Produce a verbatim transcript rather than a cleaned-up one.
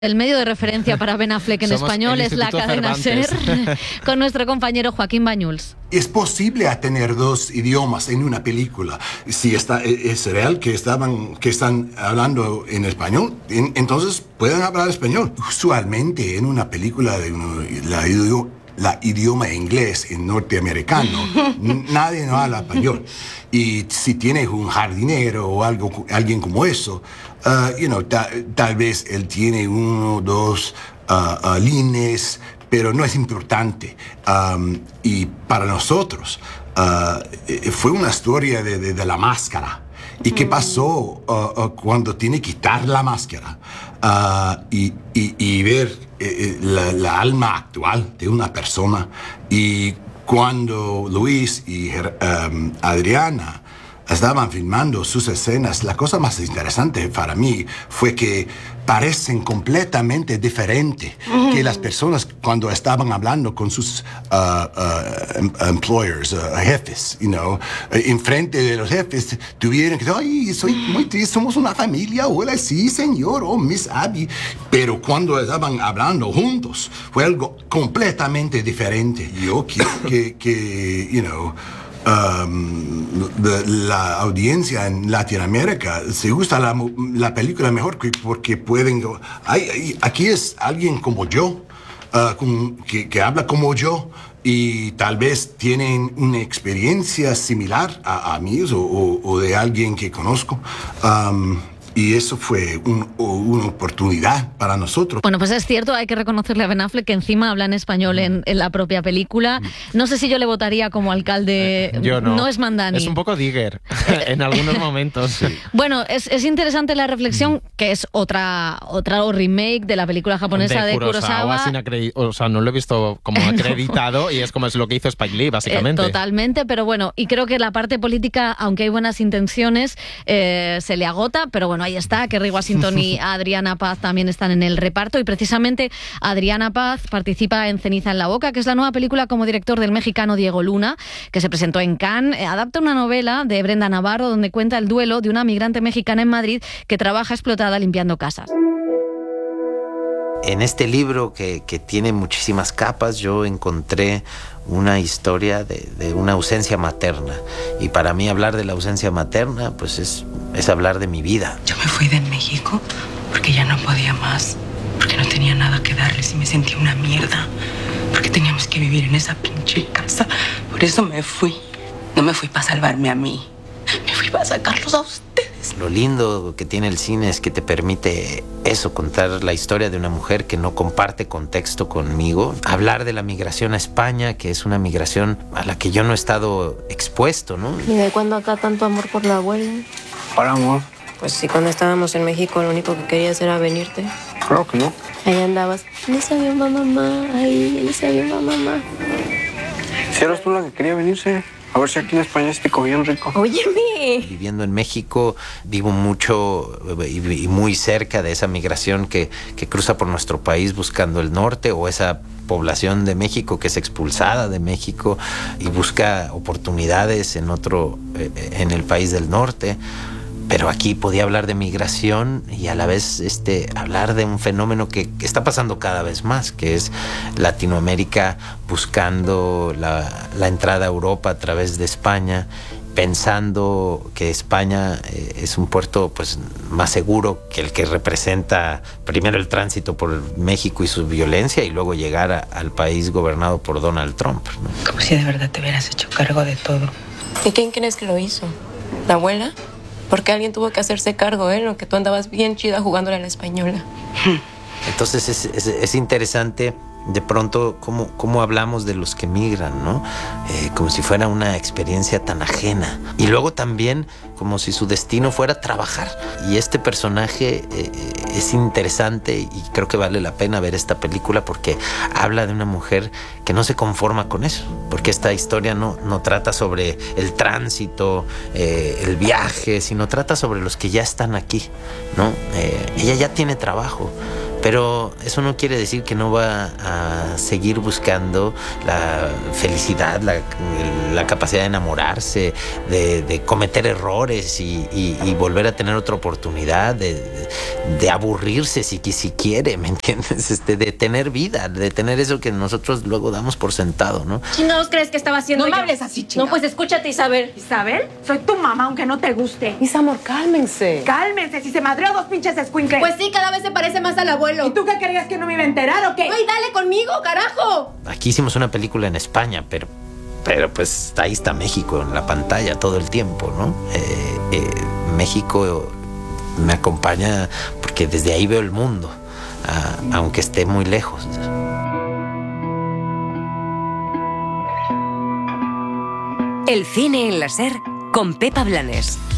El medio de referencia para Ben Affleck en Somos español el es la Instituto cadena Cervantes. SER, con nuestro compañero Joaquín Bañuls. Es posible tener dos idiomas en una película. Si está, es real que, estaban, que están hablando en español, en, entonces pueden hablar español. Usualmente en una película de uno, la, la idioma inglés en norteamericano, nadie no habla español. Y si tienes un jardinero o algo, alguien como eso, uh, you know, ta, tal vez él tiene uno o dos uh, uh, líneas, pero no es importante. Um, y para nosotros uh, fue una historia de, de, de la máscara. ¿Y qué pasó uh, uh, cuando tiene que quitar la máscara uh, y, y, y ver eh, la, la alma actual de una persona? Y cuando Luis y um, Adriana estaban filmando sus escenas, la cosa más interesante para mí fue que parecen completamente diferentes mm. que las personas cuando estaban hablando con sus uh, uh, employers, uh, jefes, you know, enfrente de los jefes, tuvieron que decir, ay, soy muy triste, somos una familia, hola, sí, señor, oh, Miss Abby. Pero cuando estaban hablando juntos, fue algo completamente diferente. Yo quiero que, que you know, Um, de, la audiencia en Latinoamérica se gusta la, la película mejor que, porque pueden... Hay, hay, aquí es alguien como yo, uh, con, que, que habla como yo y tal vez tienen una experiencia similar a, a mí o, o, o de alguien que conozco. Um, Y eso fue un, una oportunidad para nosotros. Bueno, pues es cierto, hay que reconocerle a Ben Affleck que encima habla en español en, en la propia película. No sé si yo le votaría como alcalde. Eh, yo no. No es Mandani. Es un poco Digger en algunos momentos. Sí. Bueno, es, es interesante la reflexión, mm. que es otra otra remake de la película japonesa de, de Kurosawa. Sin acredi- o sea, no lo he visto como acreditado no. Y es como es lo que hizo Spike Lee, básicamente. Eh, totalmente, pero bueno, y creo que la parte política, aunque hay buenas intenciones, eh, se le agota, pero bueno, ahí está, Kerry Washington y Adriana Paz también están en el reparto y precisamente Adriana Paz participa en Ceniza en la boca, que es la nueva película como director del mexicano Diego Luna, que se presentó en Cannes. Adapta una novela de Brenda Navarro donde cuenta el duelo de una migrante mexicana en Madrid que trabaja explotada limpiando casas. En este libro que, que tiene muchísimas capas, yo encontré una historia de, de una ausencia materna. Y para mí hablar de la ausencia materna, pues es, es hablar de mi vida. Yo me fui de México porque ya no podía más, porque no tenía nada que darles y me sentía una mierda, porque teníamos que vivir en esa pinche casa. Por eso me fui. No me fui para salvarme a mí, me fui para sacarlos a ustedes. Lo lindo que tiene el cine es que te permite eso, contar la historia de una mujer que no comparte contexto conmigo, hablar de la migración a España, que es una migración a la que yo no he estado expuesto, ¿no? ¿Y de cuándo acá tanto amor por la abuela? ¿Por amor? Pues sí, cuando estábamos en México lo único que querías era venirte. Claro que no. Ahí andabas, no sabía mamá, ahí, no sabía mamá. Si eras tú la que quería venirse, a ver si aquí en España se te bien rico. Óyeme. Viviendo en México, vivo mucho y muy cerca de esa migración que, que cruza por nuestro país buscando el norte, o esa población de México que es expulsada de México y busca oportunidades en otro, en el país del norte. Pero aquí podía hablar de migración y a la vez este, hablar de un fenómeno que, que está pasando cada vez más, que es Latinoamérica buscando la, la entrada a Europa a través de España, pensando que España eh, es un puerto pues, más seguro que el que representa primero el tránsito por México y su violencia y luego llegar a, al país gobernado por Donald Trump, ¿no? Como si de verdad te hubieras hecho cargo de todo. ¿Y quién crees que lo hizo? ¿La abuela? Porque alguien tuvo que hacerse cargo, ¿eh? Lo que tú andabas bien chida jugándole a la española. Entonces es, es, es interesante de pronto cómo, cómo hablamos de los que migran, ¿no? Eh, como si fuera una experiencia tan ajena. Y luego también como si su destino fuera trabajar. Y este personaje eh, es interesante y creo que vale la pena ver esta película porque habla de una mujer que no se conforma con eso. Porque esta historia no, no trata sobre el tránsito, eh, el viaje, sino trata sobre los que ya están aquí, ¿no? Eh, ella ya tiene trabajo, pero eso no quiere decir que no va a seguir buscando la felicidad, la, la capacidad de enamorarse, de, de cometer errores y, y, y volver a tener otra oportunidad, de, de, de aburrirse si, si quiere, ¿me entiendes? Este, de tener vida, de tener eso que nosotros luego damos por sentado, ¿no? ¿Chingados crees que estaba haciendo No yo? me hables así, chingado. No, pues escúchate, Isabel. ¿Isabel? Soy tu mamá, aunque no te guste. Mis amor, cálmense. Cálmense, si se madreó dos pinches escuincles. Pues sí, cada vez se parece más al abuelo. ¿Y tú qué querías, que no me iba a enterar o qué? ¡Ay, dale conmigo, carajo! Aquí hicimos una película en España, pero, pero pues ahí está México en la pantalla todo el tiempo, ¿no? Eh, eh, México me acompaña porque desde ahí veo el mundo, uh, aunque esté muy lejos. El cine en la SER con Pepa Blanes.